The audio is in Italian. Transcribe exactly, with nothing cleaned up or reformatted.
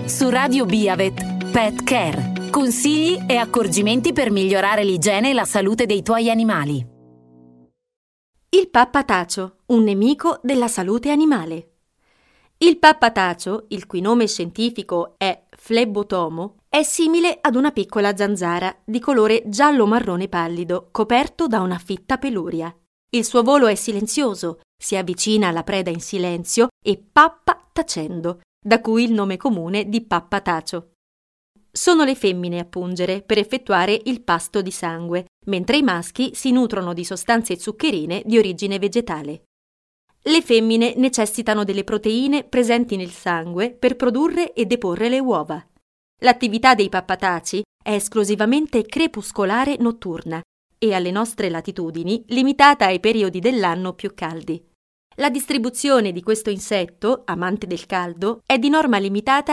Su Radio Biavet, Pet Care. Consigli e accorgimenti per migliorare l'igiene e la salute dei tuoi animali. Il pappatacio, un nemico della salute animale. Il pappatacio, il cui nome scientifico è Flebotomo, è simile ad una piccola zanzara di colore giallo-marrone pallido, coperto da una fitta peluria. Il suo volo è silenzioso, si avvicina alla preda in silenzio e pappa tacendo, da cui il nome comune di pappatacio. Sono le femmine a pungere per effettuare il pasto di sangue, mentre i maschi si nutrono di sostanze zuccherine di origine vegetale. Le femmine necessitano delle proteine presenti nel sangue per produrre e deporre le uova. L'attività dei pappataci è esclusivamente crepuscolare notturna e alle nostre latitudini limitata ai periodi dell'anno più caldi. La distribuzione di questo insetto, amante del caldo, è di norma limitata